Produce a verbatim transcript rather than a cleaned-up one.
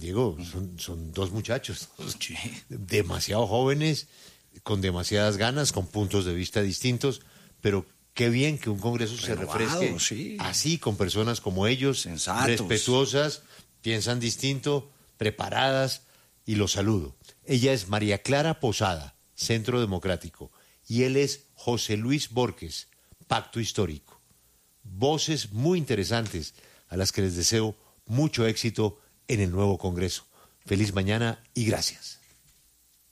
Diego, son, son dos muchachos, Sí. demasiado jóvenes, con demasiadas ganas, con puntos de vista distintos, pero qué bien que un Congreso se Renovado, refresque sí. así, con personas como ellos, Sensatos. respetuosas, piensan distinto, preparadas, y los saludo. Ella es María Clara Posada, Centro Democrático, y él es José Luis Borges, Pacto Histórico. Voces muy interesantes a las que les deseo mucho éxito en el nuevo Congreso. Feliz mañana y gracias.